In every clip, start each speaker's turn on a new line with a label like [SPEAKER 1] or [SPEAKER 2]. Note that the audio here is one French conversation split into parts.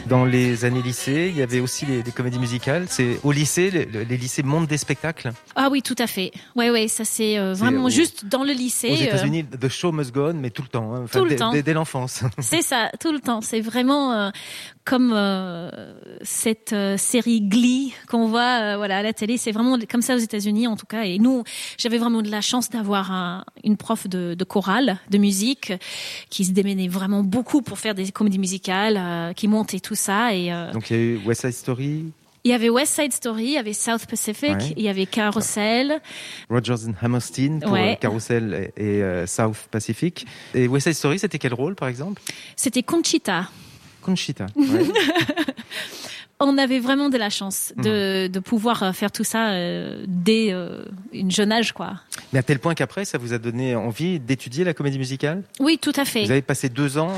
[SPEAKER 1] Dans les années lycée, il y avait aussi des comédies musicales. C'est au lycée, les lycées montent des spectacles.
[SPEAKER 2] Ah oui, tout à fait. Ouais, ça c'est vraiment juste dans le lycée.
[SPEAKER 1] Aux États-Unis, the show must go on, mais tout le temps. Enfin,
[SPEAKER 2] tout le temps.
[SPEAKER 1] Dès l'enfance.
[SPEAKER 2] C'est ça, tout le temps. C'est vraiment comme cette série Glee qu'on voit à la télé. C'est vraiment comme ça aux États-Unis en tout cas. Et nous, j'avais vraiment de la chance d'avoir une prof de chorale, de musique, qui se démenait vraiment beaucoup pour faire des comédies musicales, qui montait tout ça. Et,
[SPEAKER 1] donc il y a eu West Side Story.
[SPEAKER 2] Il y avait West Side Story, il y avait South Pacific, il y avait Carousel.
[SPEAKER 1] Rodgers and Hammerstein pour Carousel et South Pacific. Et West Side Story, c'était quel rôle par exemple ?
[SPEAKER 2] C'était Conchita.
[SPEAKER 1] Conchita, ouais.
[SPEAKER 2] On avait vraiment de la chance de pouvoir faire tout ça dès une jeune âge, quoi.
[SPEAKER 1] Mais à tel point qu'après, ça vous a donné envie d'étudier la comédie musicale ?
[SPEAKER 2] Oui, tout à fait.
[SPEAKER 1] Vous avez passé 2 ans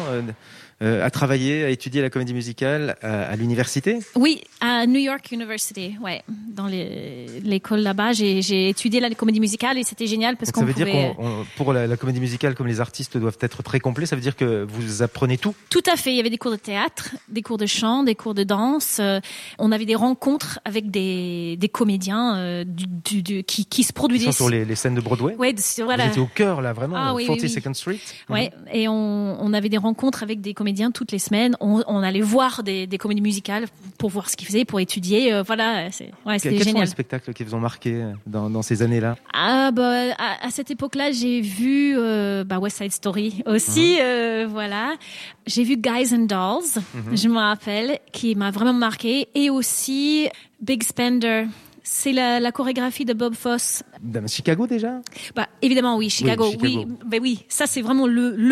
[SPEAKER 1] à travailler, à étudier la comédie musicale à l'université ?
[SPEAKER 2] Oui, à New York University, ouais. Dans l'école là-bas, j'ai étudié la comédie musicale et c'était génial parce qu'on pouvait...
[SPEAKER 1] Ça veut dire pour la comédie musicale, comme les artistes doivent être très complets, ça veut dire que vous apprenez tout ?
[SPEAKER 2] Tout à fait. Il y avait des cours de théâtre, des cours de chant, des cours de danse. On avait des rencontres avec des comédiens qui se produisaient...
[SPEAKER 1] Ils sont sur les scènes de Broadway ?
[SPEAKER 2] Ouais, voilà.
[SPEAKER 1] Vous étiez au cœur, là, vraiment, 42nd Street.
[SPEAKER 2] Ouais, et on avait des rencontres avec des comédiens toutes les semaines. On allait voir des comédies musicales pour voir ce qu'ils faisaient, pour étudier. Voilà, c'était génial.
[SPEAKER 1] Quels sont les spectacles qui vous ont marqué dans ces années-là ?
[SPEAKER 2] À cette époque-là, j'ai vu West Side Story aussi. Voilà. J'ai vu Guys and Dolls, je me rappelle, qui m'a vraiment marqué. Et aussi Big Spender. C'est la chorégraphie de Bob Fosse.
[SPEAKER 1] Chicago déjà ?
[SPEAKER 2] Évidemment, oui, Chicago.
[SPEAKER 1] Oui,
[SPEAKER 2] Oui, ça c'est vraiment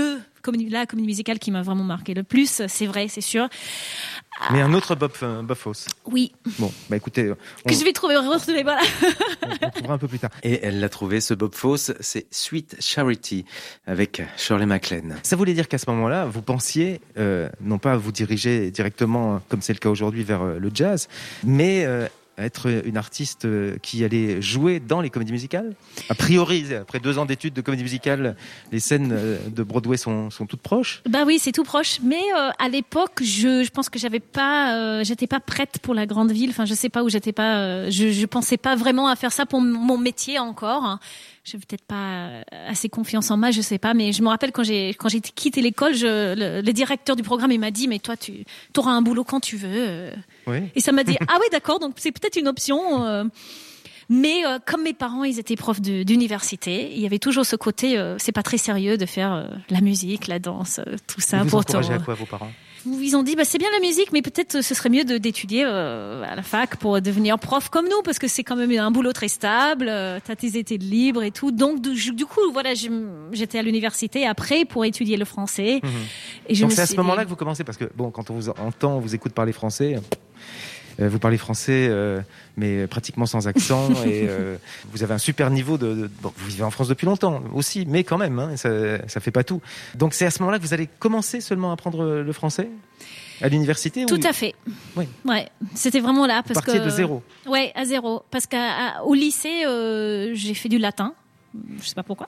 [SPEAKER 2] la comédie musicale qui m'a vraiment marqué le plus, c'est vrai, c'est sûr.
[SPEAKER 1] Mais un autre Bob Fosse.
[SPEAKER 2] Oui.
[SPEAKER 1] Bon, écoutez...
[SPEAKER 2] Que je vais retrouver, voilà.
[SPEAKER 1] On trouvera un peu plus tard.
[SPEAKER 3] Et elle l'a trouvé, ce Bob Fosse, c'est Sweet Charity, avec Shirley MacLaine.
[SPEAKER 1] Ça voulait dire qu'à ce moment-là, vous pensiez, non pas vous diriger directement, comme c'est le cas aujourd'hui, vers le jazz, mais... être une artiste qui allait jouer dans les comédies musicales ? A priori, après 2 ans d'études de comédie musicale, les scènes de Broadway sont toutes proches.
[SPEAKER 2] Oui, c'est tout proche. Mais à l'époque, je pense que j'étais pas prête pour la grande ville. Enfin, je sais pas où j'étais pas. Je pensais pas vraiment à faire ça pour mon métier encore. J'ai peut-être pas assez confiance en moi, je sais pas, mais je me rappelle quand j'ai quitté l'école, le directeur du programme il m'a dit mais toi tu auras un boulot quand tu veux.
[SPEAKER 1] Oui.
[SPEAKER 2] Et ça m'a dit ah oui d'accord, donc c'est peut-être une option. Mais comme mes parents ils étaient profs d'université, il y avait toujours ce côté c'est pas très sérieux de faire la musique, la danse, tout ça.
[SPEAKER 1] Vous encouragez à quoi vos parents ?
[SPEAKER 2] Ils ont dit c'est bien la musique, mais peut-être ce serait mieux d'étudier à la fac pour devenir prof comme nous, parce que c'est quand même un boulot très stable, t'as tes étés de libre et tout. Donc du coup voilà, j'étais à l'université après pour étudier le français. Et
[SPEAKER 1] donc c'est à ce moment-là que vous commencez, parce que quand on vous entend, on vous écoute parler français. Vous parlez français, mais pratiquement sans accent, et vous avez un super niveau vous vivez en France depuis longtemps aussi, mais quand même, ça fait pas tout. Donc c'est à ce moment-là que vous allez commencer seulement à apprendre le français à l'université ?
[SPEAKER 2] Tout à fait.
[SPEAKER 1] Oui.
[SPEAKER 2] Ouais, c'était vraiment là parce que.
[SPEAKER 1] Vous partiez de zéro.
[SPEAKER 2] Ouais, à zéro, parce qu'au lycée, j'ai fait du latin. Je sais pas pourquoi.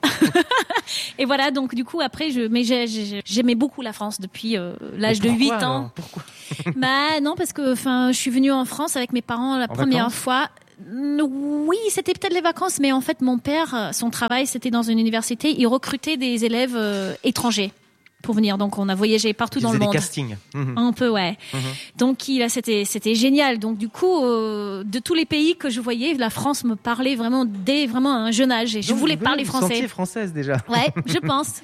[SPEAKER 2] Et voilà, donc du coup après j'aimais beaucoup la France depuis l'âge de 8 ans.
[SPEAKER 1] Pourquoi ?
[SPEAKER 2] Non, parce que je suis venue en France avec mes parents la première fois. Oui, c'était peut-être les vacances, mais en fait mon père, son travail c'était dans une université, il recrutait des élèves étrangers pour venir. Donc on a voyagé partout dans le monde.
[SPEAKER 1] Des castings.
[SPEAKER 2] Un peu, ouais. Donc c'était génial. Donc du coup, de tous les pays que je voyais, la France me parlait vraiment dès vraiment un jeune âge. Et je voulais parler français.
[SPEAKER 1] Vous sentiez française déjà.
[SPEAKER 2] Ouais, je pense.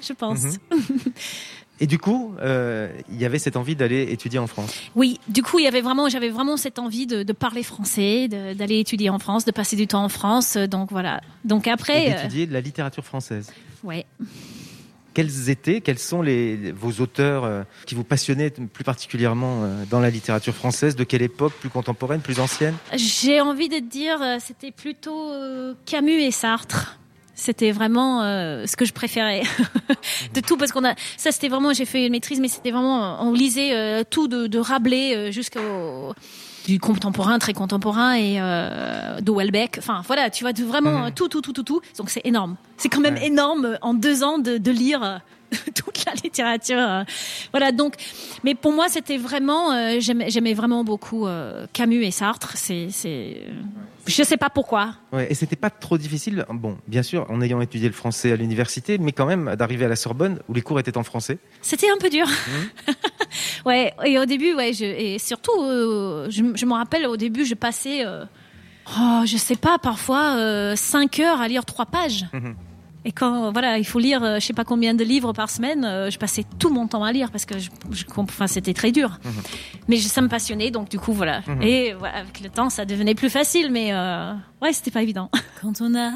[SPEAKER 1] Et du coup, il y avait cette envie d'aller étudier en France.
[SPEAKER 2] Oui, du coup, j'avais vraiment cette envie de parler français, d'aller étudier en France, de passer du temps en France. Donc voilà. Donc après.
[SPEAKER 1] Et d'étudier de la littérature française.
[SPEAKER 2] Ouais.
[SPEAKER 1] Quels sont vos auteurs qui vous passionnaient plus particulièrement dans la littérature française ? De quelle époque ? Plus contemporaine, plus ancienne ?
[SPEAKER 2] J'ai envie de te dire, c'était plutôt Camus et Sartre. C'était vraiment ce que je préférais de tout, parce ça c'était vraiment, j'ai fait une maîtrise, mais c'était vraiment, on lisait tout de Rabelais jusqu'au du contemporain, très contemporain, et de Houellebecq. Enfin voilà, tu vois, vraiment tout. Donc c'est énorme. C'est quand même énorme en 2 ans de lire toute la littérature. Voilà, donc, mais pour moi, c'était vraiment, j'aimais vraiment beaucoup Camus et Sartre. Je sais pas pourquoi.
[SPEAKER 1] Ouais, et c'était pas trop difficile, bon, bien sûr, en ayant étudié le français à l'université, mais quand même d'arriver à la Sorbonne où les cours étaient en français.
[SPEAKER 2] C'était un peu dur. Ouais, et au début, ouais, et surtout, je me rappelle, au début, je passais, je sais pas, parfois 5 heures à lire 3 pages. Et quand voilà, il faut lire, je sais pas combien de livres par semaine, je passais tout mon temps à lire parce que c'était très dur. Mais ça me passionnait, donc du coup voilà. Et voilà, avec le temps, ça devenait plus facile, mais ouais, c'était pas évident. Quand on a